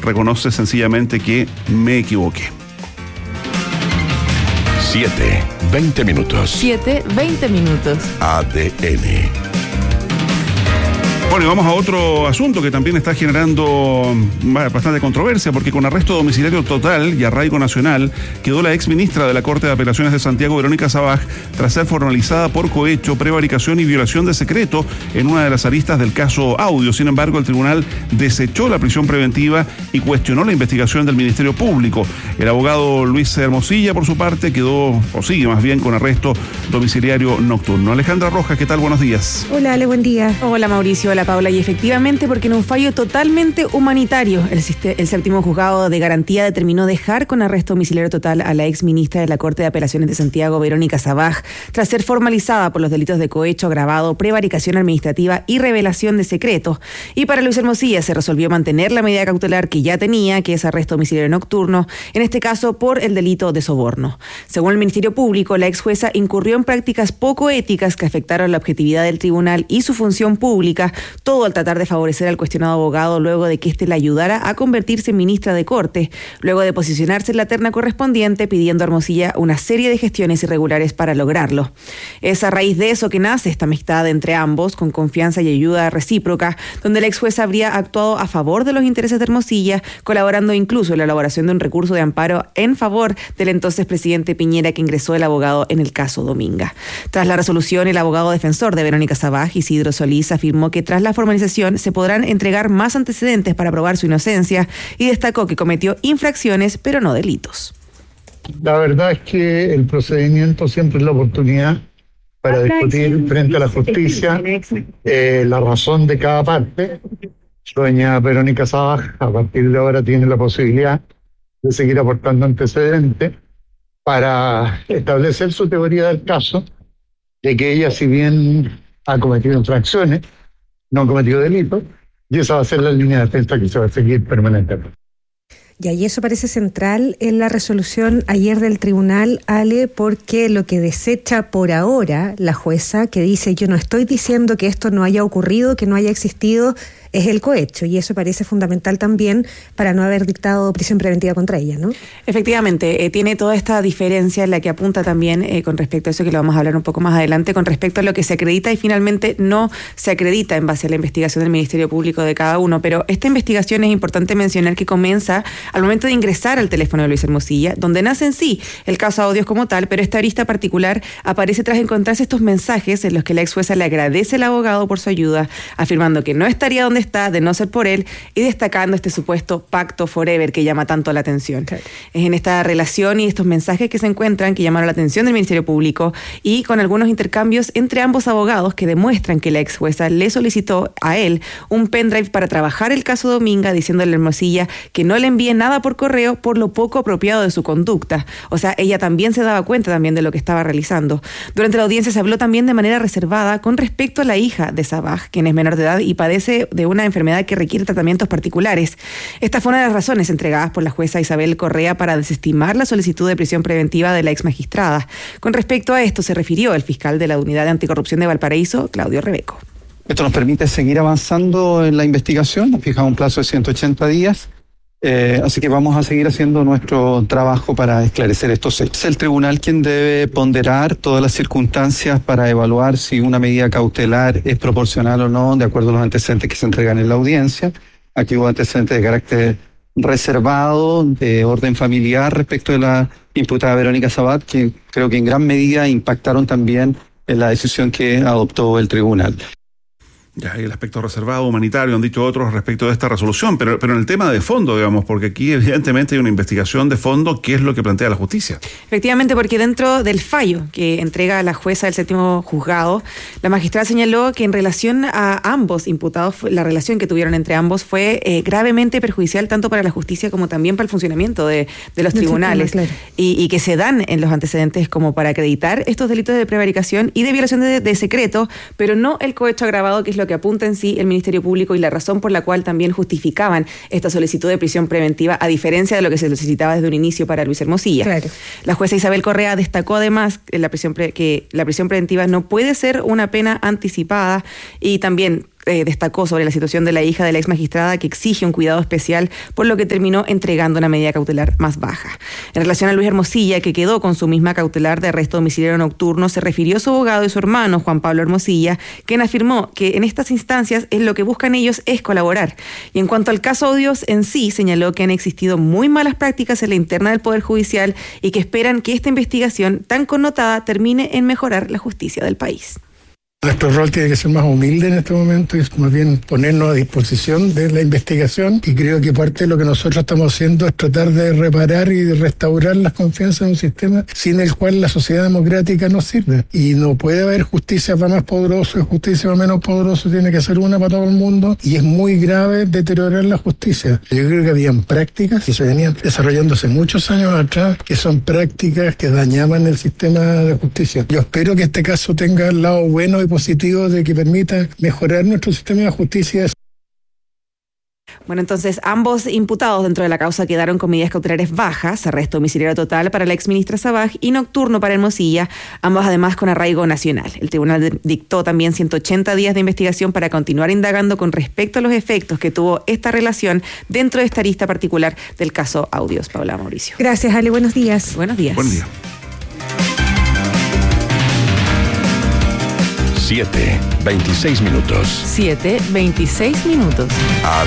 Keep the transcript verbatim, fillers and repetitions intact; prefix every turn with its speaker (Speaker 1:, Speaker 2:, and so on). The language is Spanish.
Speaker 1: reconoce sencillamente que me equivoqué.
Speaker 2: siete, veinte minutos.
Speaker 3: siete, veinte minutos.
Speaker 2: A D N.
Speaker 1: Bueno, y vamos a otro asunto que también está generando bastante controversia, porque con arresto domiciliario total y arraigo nacional quedó la ex ministra de la Corte de Apelaciones de Santiago, Verónica Sabaj, tras ser formalizada por cohecho, prevaricación y violación de secreto en una de las aristas del caso Audio. Sin embargo, el tribunal desechó la prisión preventiva y cuestionó la investigación del Ministerio Público. El abogado Luis Hermosilla, por su parte, quedó, o sigue más bien, con arresto domiciliario nocturno. Alejandra Rojas, ¿qué tal? Buenos días.
Speaker 4: Hola, Ale, buen día.
Speaker 3: Hola, Mauricio. Hola, Paula. Y efectivamente, porque en un fallo totalmente humanitario, el, el séptimo juzgado de garantía determinó dejar con arresto domiciliario total a la ex ministra de la Corte de Apelaciones de Santiago, Verónica Sabaj, tras ser formalizada por los delitos de cohecho agravado, prevaricación administrativa y revelación de secretos. Y para Luis Hermosilla se resolvió mantener la medida cautelar que ya tenía, que es arresto domiciliario nocturno, en este caso por el delito de soborno. Según el Ministerio Público, la ex jueza incurrió en prácticas poco éticas que afectaron la objetividad del tribunal y su función pública, todo al tratar de favorecer al cuestionado abogado luego de que éste le ayudara a convertirse en ministra de Corte, luego de posicionarse en la terna correspondiente, pidiendo a Hermosilla una serie de gestiones irregulares para lograrlo. Es a raíz de eso que nace esta amistad entre ambos, con confianza y ayuda recíproca, donde la ex jueza habría actuado a favor de los intereses de Hermosilla, colaborando incluso en la elaboración de un recurso de amparo en favor del entonces presidente Piñera, que ingresó el abogado en el caso Dominga. Tras la resolución, el abogado defensor de Verónica Sabaj, Isidro Solís, afirmó que tras la formalización se podrán entregar más antecedentes para probar su inocencia y destacó que cometió infracciones, pero no delitos.
Speaker 5: La verdad es que el procedimiento siempre es la oportunidad para discutir frente a la justicia eh, la razón de cada parte. Doña Verónica Sabaj, a partir de ahora, tiene la posibilidad de seguir aportando antecedentes para establecer su teoría del caso, de que ella, si bien ha cometido infracciones, no ha cometido delitos, y esa va a ser la línea de defensa que se va a seguir permanentemente.
Speaker 4: Y ahí eso parece central en la resolución ayer del tribunal, Ale, porque lo que desecha por ahora la jueza, que dice: yo no estoy diciendo que esto no haya ocurrido, que no haya existido, es el cohecho, y eso parece fundamental también para no haber dictado prisión preventiva contra ella, ¿no?
Speaker 3: Efectivamente, eh, tiene toda esta diferencia en la que apunta también eh, con respecto a eso, que lo vamos a hablar un poco más adelante, con respecto a lo que se acredita y finalmente no se acredita en base a la investigación del Ministerio Público de cada uno. Pero esta investigación es importante mencionar que comienza al momento de ingresar al teléfono de Luis Hermosilla, donde nace en sí el caso Audios como tal, pero esta arista particular aparece tras encontrarse estos mensajes en los que la ex jueza le agradece al abogado por su ayuda, afirmando que no estaría donde está de no ser por él y destacando este supuesto pacto forever que llama tanto la atención. Claro. Es en esta relación y estos mensajes que se encuentran que llamaron la atención del Ministerio Público y con algunos intercambios entre ambos abogados que demuestran que la ex jueza le solicitó a él un pendrive para trabajar el caso Dominga, diciéndole a Hermosilla que no le envíe nada por correo por lo poco apropiado de su conducta. O sea, ella también se daba cuenta también de lo que estaba realizando. Durante la audiencia se habló también de manera reservada con respecto a la hija de Sabaj, quien es menor de edad y padece de una enfermedad que requiere tratamientos particulares. Esta fue una de las razones entregadas por la jueza Isabel Correa para desestimar la solicitud de prisión preventiva de la ex magistrada. Con respecto a esto se refirió el fiscal de la Unidad de Anticorrupción de Valparaíso, Claudio Rebeco.
Speaker 6: Esto nos permite seguir avanzando en la investigación, nos fijamos un plazo de ciento ochenta días. Eh, así que vamos a seguir haciendo nuestro trabajo para esclarecer estos hechos. Es el tribunal quien debe ponderar todas las circunstancias para evaluar si una medida cautelar es proporcional o no, de acuerdo a los antecedentes que se entregan en la audiencia. Aquí hubo antecedentes de carácter reservado, de orden familiar respecto de la imputada Verónica Sabaj, que creo que en gran medida impactaron también en la decisión que adoptó el tribunal.
Speaker 1: Ya, hay el aspecto reservado, humanitario, han dicho otros respecto de esta resolución, pero, pero en el tema de fondo, digamos, porque aquí evidentemente hay una investigación de fondo, ¿qué es lo que plantea la justicia?
Speaker 3: Efectivamente, porque dentro del fallo que entrega la jueza del séptimo juzgado, la magistrada señaló que en relación a ambos imputados, la relación que tuvieron entre ambos fue eh, gravemente perjudicial tanto para la justicia como también para el funcionamiento de, de los tribunales, claro. y, y que se dan en los antecedentes como para acreditar estos delitos de prevaricación y de violación de, de secreto, pero no el cohecho agravado, que es lo que apunta en sí el Ministerio Público y la razón por la cual también justificaban esta solicitud de prisión preventiva, a diferencia de lo que se solicitaba desde un inicio para Luis Hermosilla. Claro. La jueza Isabel Correa destacó además que la prisión pre- que la prisión preventiva no puede ser una pena anticipada y también eh, destacó sobre la situación de la hija de la ex magistrada que exige un cuidado especial, por lo que terminó entregando una medida cautelar más baja. En relación a Luis Hermosilla, que quedó con su misma cautelar de arresto domiciliario nocturno, se refirió a su abogado y su hermano, Juan Pablo Hermosilla, quien afirmó que en estas instancias es lo que buscan ellos es colaborar. Y en cuanto al caso Audios en sí, señaló que han existido muy malas prácticas en la interna del Poder Judicial y que esperan que esta investigación tan connotada termine en mejorar la justicia del país.
Speaker 7: Nuestro rol tiene que ser más humilde en este momento y es más bien ponernos a disposición de la investigación, y creo que parte de lo que nosotros estamos haciendo es tratar de reparar y de restaurar las confianzas en un sistema sin el cual la sociedad democrática no sirve. Y no puede haber justicia para más poderosos y justicia para menos poderosos, tiene que ser una para todo el mundo, y es muy grave deteriorar la justicia. Yo creo que habían prácticas que se venían desarrollando hace muchos años atrás, que son prácticas que dañaban el sistema de justicia. Yo espero que este caso tenga el lado bueno y positivo de que permita mejorar nuestro sistema de justicia.
Speaker 3: Bueno, entonces ambos imputados dentro de la causa quedaron con medidas cautelares bajas, arresto domiciliario total para la exministra Sabaj y nocturno para Hermosilla, ambos además con arraigo nacional. El tribunal dictó también ciento ochenta días de investigación para continuar indagando con respecto a los efectos que tuvo esta relación dentro de esta arista particular del caso Audios. Paula, Mauricio.
Speaker 4: Gracias, Ale. Buenos días.
Speaker 3: Buenos días.
Speaker 1: Buen día.
Speaker 2: siete, veintiséis minutos.
Speaker 8: siete, veintiséis minutos.